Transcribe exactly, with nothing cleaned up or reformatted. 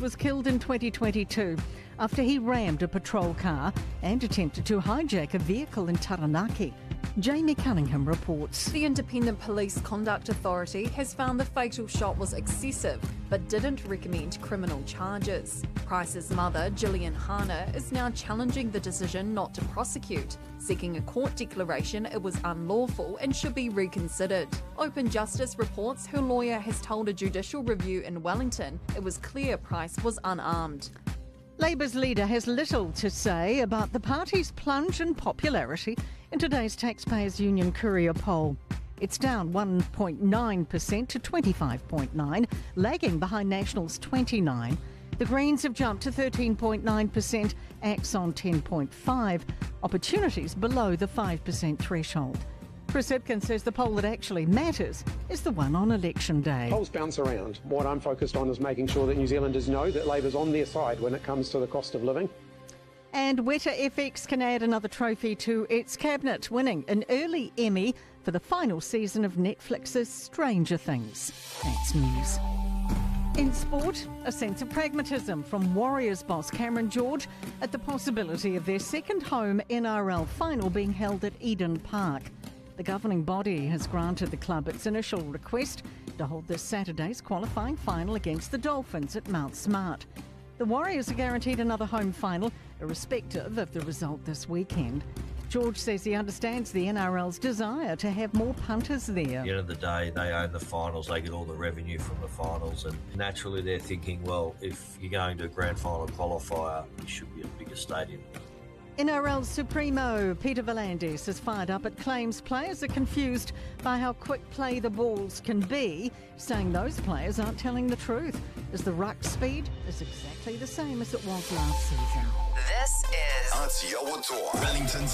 was killed in twenty twenty-two after he rammed a patrol car and attempted to hijack a vehicle in Taranaki. Jamie Cunningham reports. The Independent Police Conduct Authority has found the fatal shot was excessive, but didn't recommend criminal charges. Price's mother, Gillian Hana, is now challenging the decision not to prosecute, seeking a court declaration it was unlawful and should be reconsidered. Open Justice reports her lawyer has told a judicial review in Wellington it was clear Price was unarmed. Labour's leader has little to say about the party's plunge in popularity in today's Taxpayers Union Courier poll. It's down one point nine percent to twenty-five point nine, lagging behind National's twenty-nine. The Greens have jumped to thirteen point nine percent, Axe on ten point five, opportunities below the five percent threshold. Chris Hipkins says the poll that actually matters is the one on election day. Polls bounce around. What I'm focused on is making sure that New Zealanders know that Labour's on their side when it comes to the cost of living. And Weta F X can add another trophy to its cabinet, winning an early Emmy for the final season of Netflix's Stranger Things. That's news. In sport, a sense of pragmatism from Warriors boss Cameron George at the possibility of their second home N R L final being held at Eden Park. The governing body has granted the club its initial request to hold this Saturday's qualifying final against the Dolphins at Mount Smart. The Warriors are guaranteed another home final, irrespective of the result this weekend. George says he understands the N R L's desire to have more punters there. At the end of the day, they own the finals, they get all the revenue from the finals, and naturally they're thinking, well, if you're going to a grand final qualifier, you should be a bigger stadium. N R L Supremo Peter V'landys is fired up at claims players are confused by how quick play the balls can be, saying those players aren't telling the truth, as the ruck speed is exactly the same as it was last season. This is Aotearoa Toa, Wellington's